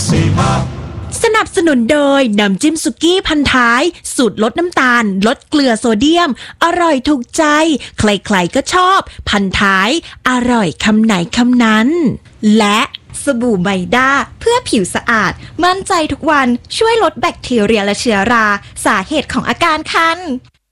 สนับสนุนโดยน้ำจิ้มสุกี้พันท้ายสูตรลดน้ำตาลลดเกลือโซเดียมอร่อยถูกใจใครๆก็ชอบพันท้ายอร่อยคำไหนคำนั้นและสบู่ไบด้าเพื่อผิวสะอาดมั่นใจทุกวันช่วยลดแบคทีเรียและเชื้อราสาเหตุของอาการคัน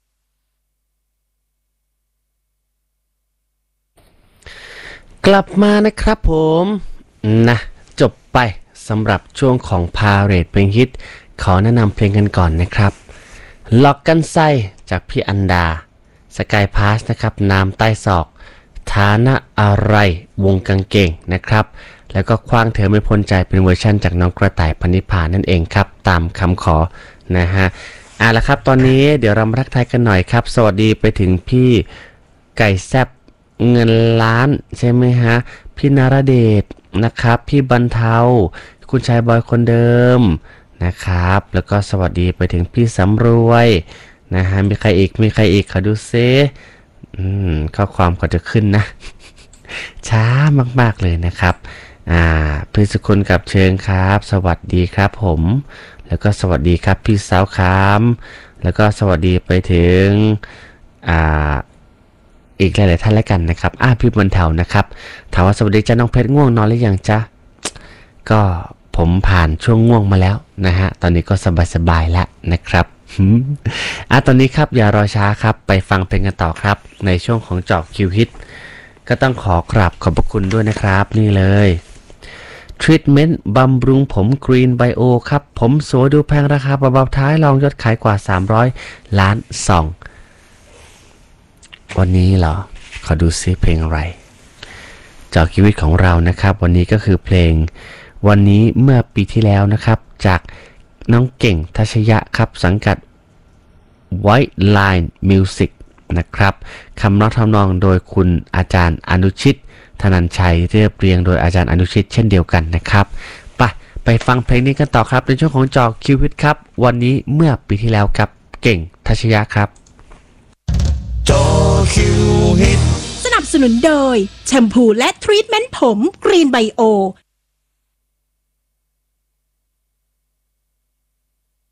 กลับมานะครับผมนะจบไปสำหรับช่วงของพาเรทเพลงฮิตขอแนะนำเพลงกันก่อนนะครับล็อกกันไส้จากพี่อันดาสกายพาสนะครับน้ำใต้ศอกฐานะอะไรวงกางเกงนะครับแล้วก็คว้างเธอไม่พ้นใจเป็นเวอร์ชั่นจากน้องกระต่ายพนิพานั่นเองครับตามคำขอนะฮะละครับตอนนี้เดี๋ยวเรามาทักทายกันหน่อยครับสวัสดีไปถึงพี่ไก่แซบเงินล้านใช่ไหมฮะพี่นรเดชนะครับพี่บรรเทาคุณชายบอยคนเดิมนะครับแล้วก็สวัสดีไปถึงพี่สำรวยนะฮะมีใครอีกขอดูเซข้อความก็จะขึ้นนะช้ามากๆเลยนะครับพี่สุคนกับเชิงครับสวัสดีครับผมแล้วก็สวัสดีครับพี่สาวคามแล้วก็สวัสดีไปถึงอีกหลายๆท่านแล้วกันนะครับพี่บรรเทานะครับถามว่าสวัสดีจ้าน้องเพชรง่วงนอนหรือยังจ๊ะก็ผมผ่านช่วงง่วงมาแล้วนะฮะตอนนี้ก็สบายๆแล้วนะครับตอนนี้ครับอย่ารอช้าครับไปฟังเพลงกันต่อครับในช่วงของเจาะคิวฮิตก็ต้องขอกราบขอบพระคุณด้วยนะครับนี่เลยทรีทเมนต์บำรุงผมกรีนไบโอครับผมสวยดูแพงราคาเบาๆท้ายลองยอดขายกว่า300 ล้านซองวันนี้เหรอขอดูซิเพลงอะไรเจาะชีวิตของเรานะครับวันนี้ก็คือเพลงวันนี้เมื่อปีที่แล้วนะครับจากน้องเก่งทัชยะครับสังกัด White Line Music นะครับคำร้องทำนองโดยคุณอาจารย์อนุชิตธนัญชัยเรียบเรียงโดยอาจารย์อนุชิตเช่นเดียวกันนะครับไปฟังเพลงนี้กันต่อครับในช่วงของเจาะคิวฮิตครับวันนี้เมื่อปีที่แล้วครับเก่งทัชยะครับสนับสนุนโดยแชมพูและทรีทเมนต์ผมกรีนไบโอ